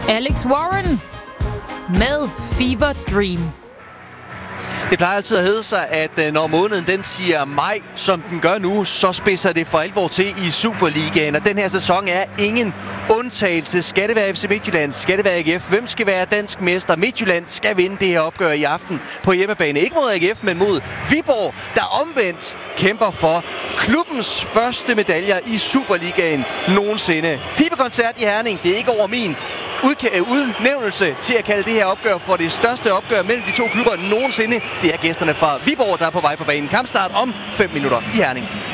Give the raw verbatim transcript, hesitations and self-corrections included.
Alex Warren med Fever Dream. Det plejer altid at hedde sig, at når måneden den siger maj, som den gør nu, så spidser det for alvor til i Superligaen. Og den her sæson er ingen undtagelse. Skal det være F C Midtjylland? Skal det være A G F? Hvem skal være dansk mester? Midtjylland skal vinde det her opgør i aften på hjemmebane. Ikke mod A G F, men mod Viborg, der omvendt kæmper for klubbens første medaljer i Superligaen nogensinde. Pibekoncert i Herning, det er ikke over min udnævnelse til at kalde det her opgør for det største opgør mellem de to klubber nogensinde. Det er gæsterne fra Viborg, der er på vej på banen. Kampstart om fem minutter i Herning.